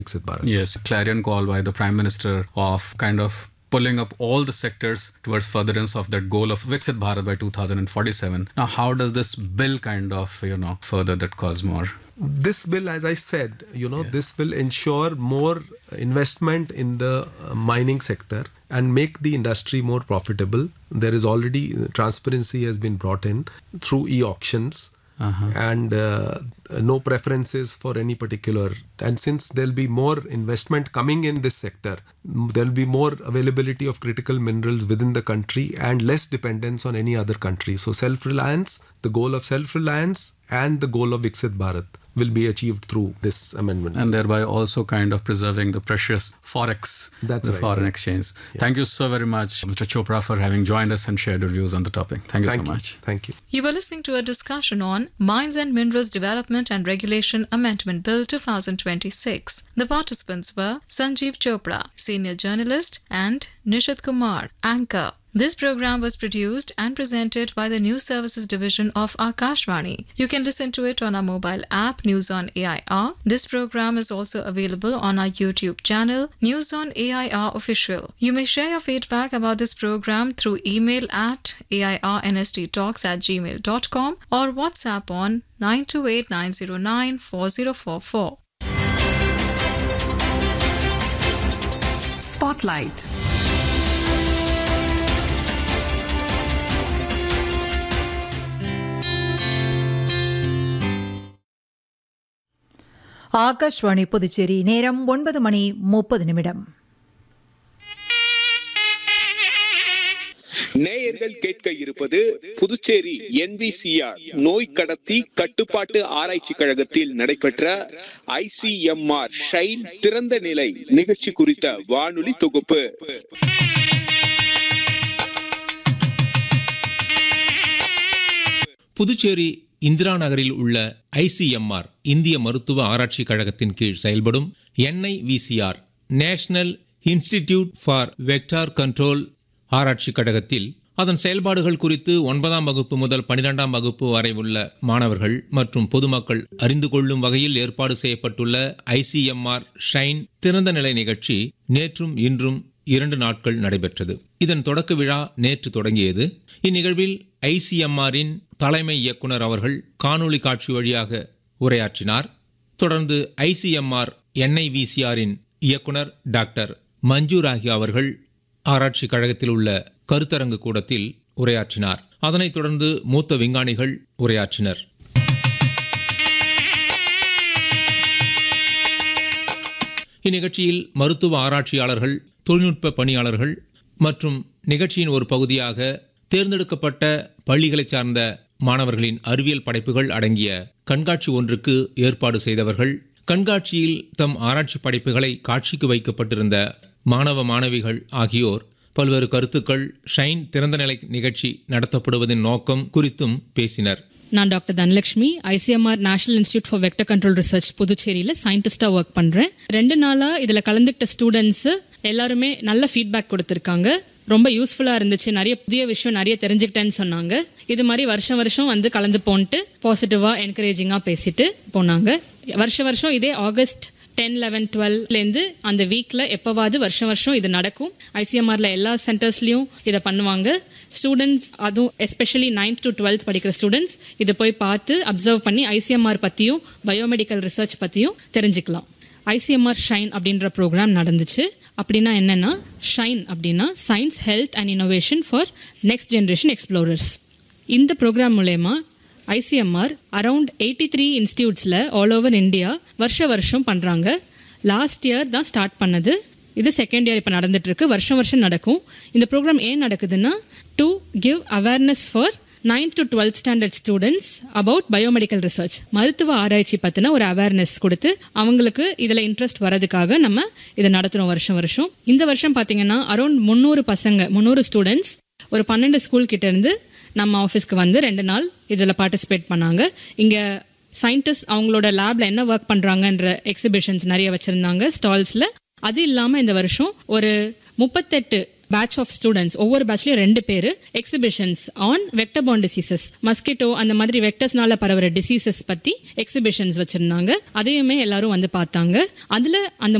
Viksit Bharat. Yes, clarion call by the Prime Minister of kind of pulling up all the sectors towards furtherance of that goal of Viksit Bharat by 2047. Now, how does this bill kind of, further that cause more? This bill, as I said, this will ensure more investment in the mining sector and make the industry more profitable. There is already transparency has been brought in through e-auctions. And no preferences for any particular. And since there'll be more investment coming in this sector, there'll be more availability of critical minerals within the country and less dependence on any other country. So self-reliance, the goal of self-reliance and the goal of Viksit Bharat will be achieved through this amendment. And thereby also kind of preserving the precious forex, foreign exchange. Yeah. Thank you so very much, Mr. Chopra, for having joined us and shared your views on the topic. Thank you so much. Thank you. You were listening to a discussion on Mines and Minerals Development and Regulation Amendment Bill 2026. The participants were Sanjeev Chopra, Senior Journalist, and Nishit Kumar, Anchor. This program was produced and presented by the News Services Division of Akashvani. You can listen to it on our mobile app, News on AIR. This program is also available on our YouTube channel, News on AIR Official. You may share your feedback about this program through email at airnsttalks@gmail.com or WhatsApp on 928-909-4044. Spotlight. Akashvani Puducherry. நேரம் 9:30. நேயர்கள் கேட்க இருப்பது Puducherry NVCR நோய் கடத்தி கட்டுப்பாட்டு ஆராய்ச்சி கழகத்தில் நடைபெற்ற ICMR ஷைன் திறந்த நிலை நிகழ்ச்சி குறித்த வானொலி தொகுப்பு. புதுச்சேரி இந்திரா நகரில் உள்ள ICMR இந்திய மருத்துவ ஆராய்ச்சி கழகத்தின் கீழ் செயல்படும் NIVCR national institute for vector control ஆராய்ச்சி கழகத்தில் அதன் செயல்பாடுகள் குறித்து 9ஆம் வகுப்பு முதல் 12ஆம் வகுப்பு வரை உள்ள மாணவர்கள் மற்றும் பொதுமக்கள் அறிந்து கொள்ளும் வகையில் ஏற்பாடு செய்யப்பட்டுள்ள ICMR ஷைன் திறந்த நிலை நிகழ்ச்சி நேற்றும் இன்றும் 2 நாட்கள் நடைபெற்றது. இதன் தொடக்க விழா நேற்று தொடங்கியது. இந்நிகழ்வில் ICMRின் தலைமை இயக்குனர் அவர்கள் காணொளி காட்சி வழியாக உரையாற்றினார். தொடர்ந்து ICMR NIVCRின் இயக்குனர் டாக்டர் மஞ்சு ராகி அவர்கள் ஆராய்ச்சி கழகத்தில் உள்ள கருத்தரங்கு கூடத்தில் உரையாற்றினார். அதனைத் தொடர்ந்து மூத்த விஞ்ஞானிகள் உரையாற்றினர். இந்நிகழ்ச்சியில் மருத்துவ ஆராய்ச்சியாளர்கள், தொழில்நுட்ப பணியாளர்கள் மற்றும் நிகழ்ச்சியின் ஒரு பகுதியாக தேர்ந்தெடுக்கப்பட்ட பள்ளிகளை சார்ந்த மாணவர்களின் அறிவியல் படைப்புகள் அடங்கிய கண்காட்சி ஒன்றுக்கு ஏற்பாடு செய்தவர்கள், கண்காட்சியில் தம் ஆராய்ச்சி படைப்புகளை காட்சிக்கு வைக்கப்பட்டிருந்த மாணவ மாணவிகள் ஆகியோர் பல்வேறு கருத்துக்கள் ஷைன் திறந்தநிலை நிகழ்ச்சி நடத்தப்படுவதன் நோக்கம் குறித்தும் பேசினர். நான் doctor Dhanalakshmi, ICMR national institute for vector control research புதுச்சேரியில் சயின்டிஸ்டாக ஒர்க் பண்ணுறேன். 2 நாளாக இதில் கலந்துக்கிட்ட ஸ்டூடெண்ட்ஸ் எல்லாருமே நல்ல ஃபீட்பேக் கொடுத்துருக்காங்க. ரொம்ப யூஸ்ஃபுல்லாக இருந்துச்சு. நிறைய புதிய விஷயம் நிறைய தெரிஞ்சுக்கிட்டேன்னு சொன்னாங்க. இது மாதிரி வருஷம் வந்து கலந்து போன்ட்டு பாசிட்டிவாக என்கரேஜிங்காக பேசிட்டு போனாங்க. வருஷம் இதே ஆகஸ்ட் 10, 11, 12லேருந்து அந்த வீக்கில் எப்போவாது வருஷம் இது நடக்கும். ICMRல எல்லா சென்டர்ஸ்லையும் இதை பண்ணுவாங்க. ஸ்டூடெண்ட்ஸ், அதுவும் எஸ்பெஷலி 9th to 12th படிக்கிற ஸ்டூடெண்ட்ஸ் இதை போய் பார்த்து அப்சர்வ் பண்ணி ICMR பற்றியும் பயோமெடிக்கல் ரிசர்ச் பற்றியும் தெரிஞ்சுக்கலாம். ICMR ஷைன் அப்படின்ற ப்ரோக்ராம் நடந்துச்சு. அப்படின்னா என்னன்னா, ஷைன் அப்படின்னா science, health and innovation for next generation explorers. இந்த ப்ரோக்ராம் மூலயமா ICMR around 83 இன்ஸ்டியூட்ஸில் all over India வருஷம் பண்ணுறாங்க. லாஸ்ட் இயர் தான் ஸ்டார்ட் பண்ணது. இது செகண்ட் இயர் இப்போ நடந்துட்டுருக்கு. வருஷம் நடக்கும். இந்த ப்ரோக்ராம் ஏன் நடக்குதுன்னா, to give awareness for 9th to 12th standard students about biomedical research, மருத்துவ ஆராய்ச்சி பற்றின ஒரு அவேர்னஸ் கொடுத்து அவங்களுக்கு இதில் இன்ட்ரெஸ்ட் வரதுக்காக நம்ம இதை நடத்துகிறோம் வருஷம். இந்த வருஷம் பார்த்தீங்கன்னா அரௌண்ட் 300 ஸ்டூடெண்ட்ஸ் ஒரு 12 ஸ்கூல் கிட்ட இருந்து நம்ம ஆஃபீஸ்க்கு வந்து 2 நாள் இதில் பார்ட்டிசிபேட் பண்ணாங்க. இங்கே சயின்டிஸ்ட் அவங்களோட லேப்ல என்ன ஒர்க் பண்ணுறாங்கன்ற எக்ஸிபிஷன்ஸ் நிறைய வச்சுருந்தாங்க ஸ்டால்ஸில். அது இல்லாமல் இந்த வருஷம் ஒரு 38 பேட்ச் ஆஃப் ஸ்டூடெண்ட்ஸ், ஒவ்வொரு பேட்ச்லயும் 2 பேர் exhibitions on vector born diseases, mosquito அந்த மாதிரி வெக்டர்ஸ்னால பரவுற டிசீசஸ் பத்தி எக்ஸிபிஷன்ஸ் வச்சிருந்தாங்க. அதையுமே எல்லாரும் வந்து பார்த்தாங்க. அதுல அந்த